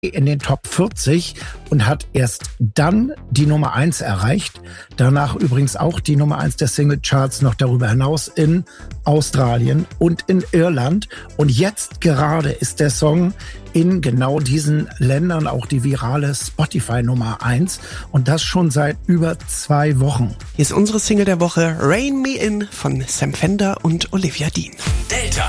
in den Top 40 und hat erst dann die Nummer 1 erreicht. Danach übrigens auch die Nummer 1 der Singlecharts noch darüber hinaus in Australien und in Irland. Und jetzt gerade ist der Song in genau diesen Ländern auch die virale Spotify Nummer 1 und das schon seit über 2 Wochen. Hier ist unsere Single der Woche, Rain Me In von Sam Fender und Olivia Dean. Delta.